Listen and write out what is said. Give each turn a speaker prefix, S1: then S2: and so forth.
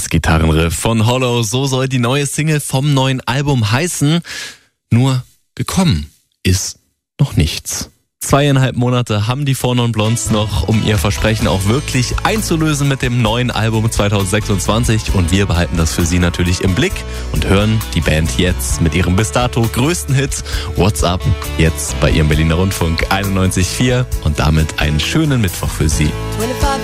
S1: Das Gitarrenriff von Hollow, so soll die neue Single vom neuen Album heißen. Nur gekommen ist noch nichts. 2,5 Monate haben die Four Non Blondes noch, um ihr Versprechen auch wirklich einzulösen mit dem neuen Album 2026. Und wir behalten das für Sie natürlich im Blick und hören die Band jetzt mit ihrem bis dato größten Hit What's Up jetzt bei Ihrem Berliner Rundfunk 91,4 und damit einen schönen Mittwoch für Sie.
S2: 25